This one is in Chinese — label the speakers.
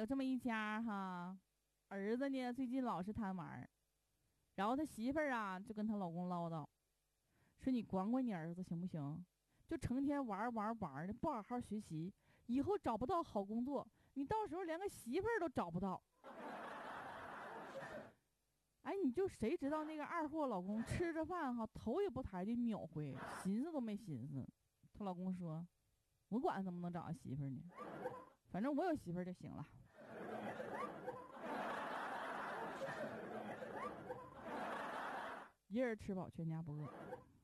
Speaker 1: 这么一家哈，儿子呢最近老是贪玩，然后他媳妇儿啊就跟她老公唠叨，说你管管你儿子行不行？就成天玩的，不好好学习，以后找不到好工作，你到时候连个媳妇儿都找不到。哎，你就谁知道那个二货老公吃着饭哈，头也不抬就秒回，寻思都没寻思。她老公说：“我管能不能找个媳妇儿呢，反正我有媳妇儿就行了。”一人吃饱全家不饿。